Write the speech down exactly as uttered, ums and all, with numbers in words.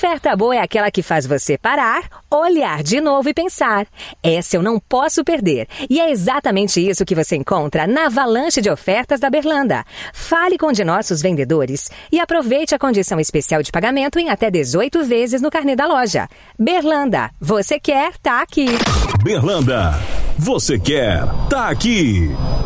Oferta boa é aquela que faz você parar, olhar de novo e pensar. Essa eu não posso perder. E é exatamente isso que você encontra na avalanche de ofertas da Berlanda. Fale com um de nossos vendedores e aproveite a condição especial de pagamento em até dezoito vezes no carnê da loja. Berlanda, você quer, tá aqui. Berlanda, você quer, tá aqui.